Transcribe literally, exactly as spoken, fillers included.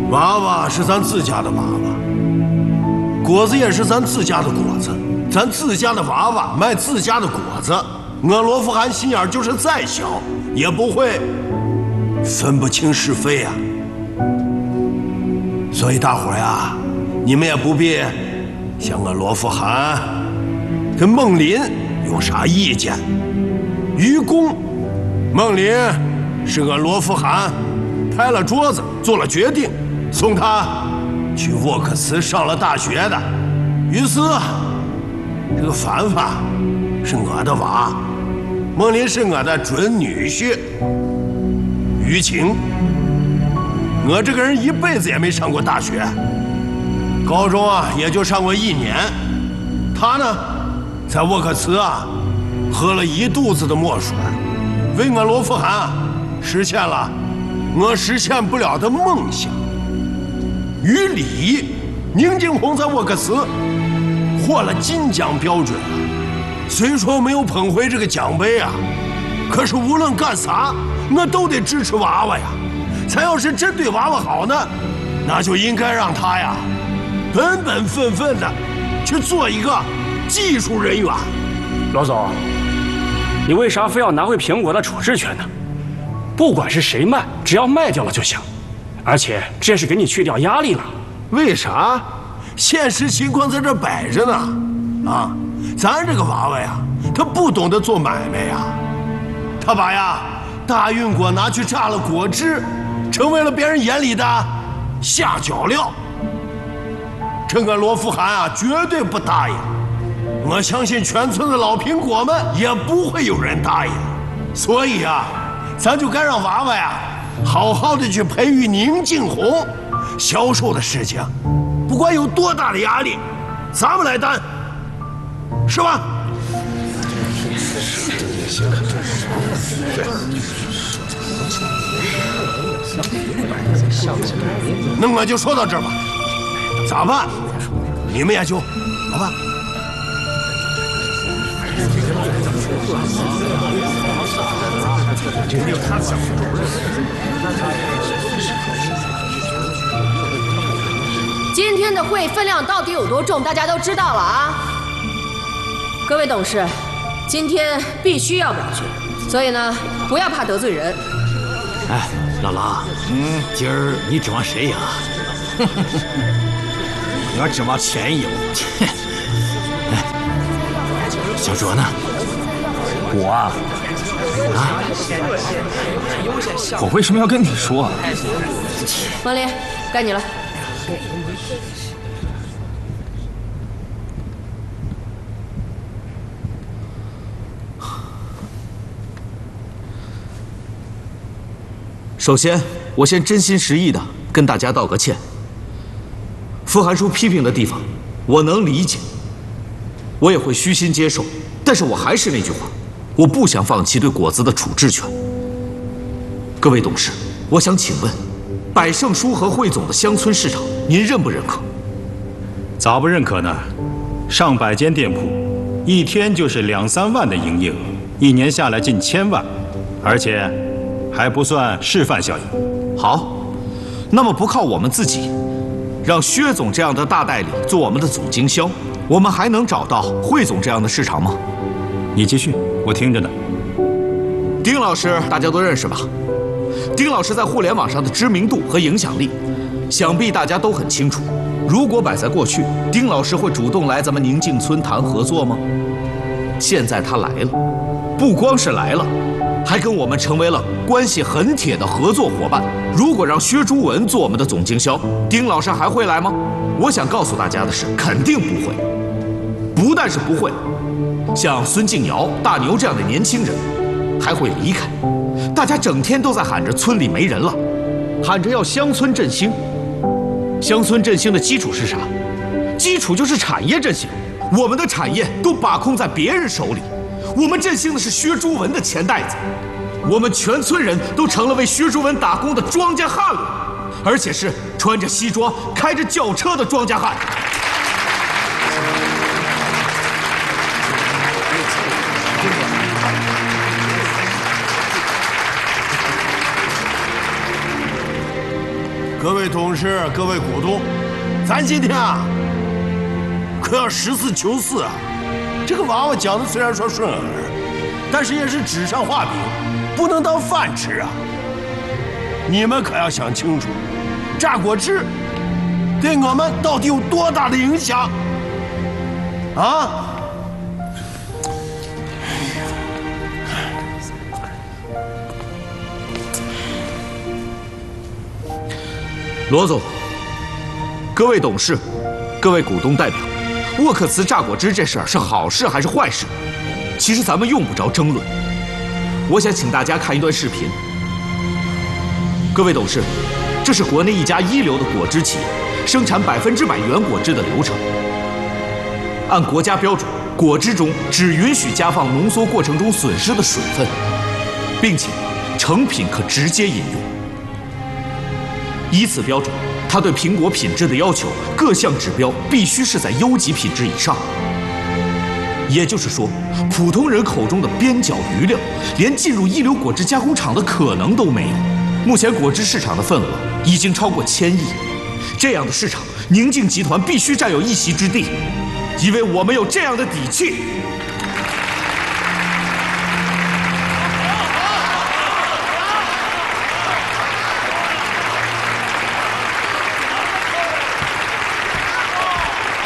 娃娃是咱自家的娃娃，果子也是咱自家的果子，咱自家的娃娃卖自家的果子。我罗福涵心眼就是再小，也不会分不清是非呀。所以大伙呀，你们也不必像我罗福涵跟孟林有啥意见。于公，孟林是我罗福涵拍了桌子做了决定，送他去沃克茨上了大学的。于是，这个凡凡是我的娃，孟林是我的准女婿。于晴，我这个人一辈子也没上过大学，高中啊也就上过一年。他呢，在沃克茨啊喝了一肚子的墨水，为我罗福涵啊实现了我实现不了的梦想。于理，宁静红在沃克茨获了金奖标准了，虽说没有捧回这个奖杯啊，可是无论干啥，我都得支持娃娃呀。咱要是真对娃娃好呢，那就应该让他呀本本分分的去做一个技术人员。 老总，你为啥非要拿回苹果的处置权呢？不管是谁卖，只要卖掉了就行。而且这也是给你去掉压力了。 为啥？现实情况在这摆着呢。啊，咱这个娃娃呀，他不懂得做买卖呀，他把呀大运果拿去榨了果汁，成为了别人眼里的下脚料。这个罗福涵啊，绝对不答应。我相信全村的老苹果们也不会有人答应。所以啊，咱就该让娃娃呀好好的去培育宁静红。销售的事情，不管有多大的压力，咱们来担，是吧？那我就说到这儿吧。咋办？你们也就好吧。 今天的会分量到底有多重，大家都知道了啊！各位董事，今天必须要表决，所以呢，不要怕得罪人。 哎，老狼，嗯，今儿你指望谁呀？ 我指望钱赢。 哎，小卓呢？ 我啊，啊，我为什么要跟你说啊？ 王林，该你了。 首先，我先真心实意的跟大家道个歉。傅寒叔批评的地方，我能理解，我也会虚心接受。但是我还是那句话，我不想放弃对果子的处置权。各位董事，我想请问，百盛书和汇总的乡村市场，您认不认可？ 咋不认可呢？上百间店铺，一天就是两三万的营业额，一年下来近千万，而且还不算示范效应。 好，那么不靠我们自己，让薛总这样的大代理做我们的总经销，我们还能找到汇总这样的市场吗？ 你继续，我听着呢。 丁老师大家都认识吧？丁老师在互联网上的知名度和影响力，想必大家都很清楚。如果摆在过去，丁老师会主动来咱们宁静村谈合作吗？现在他来了，不光是来了，还跟我们成为了关系很铁的合作伙伴。如果让薛朱文做我们的总经销，丁老师还会来吗？我想告诉大家的是，肯定不会。不但是不会，像孙敬尧、大牛这样的年轻人还会离开。大家整天都在喊着村里没人了，喊着要乡村振兴。乡村振兴的基础是啥？基础就是产业振兴。我们的产业都把控在别人手里，我们振兴的是薛朱文的钱袋子。我们全村人都成了为薛朱文打工的庄稼汉了，而且是穿着西装、开着轿车的庄稼汉。 各各位董事、各位股东，咱今天啊，可要实事求是啊！这个娃娃讲的虽然说顺耳，但是也是纸上画饼，不能当饭吃啊！你们可要想清楚，榨果汁对我们到底有多大的影响啊！ 罗总，各位董事，各位股东代表，沃克茨榨果汁这事儿是好事还是坏事？其实咱们用不着争论。我想请大家看一段视频。各位董事，这是国内一家一流的果汁企业生产百分之百原果汁的流程。按国家标准，果汁中只允许加放浓缩过程中损失的水分，并且成品可直接饮用。依此标准，它对苹果品质的要求，各项指标必须是在优级品质以上。也就是说，普通人口中的边角余料，连进入一流果汁加工厂的可能都没有。目前果汁市场的份额已经超过千亿，这样的市场，宁静集团必须占有一席之地，因为我们有这样的底气。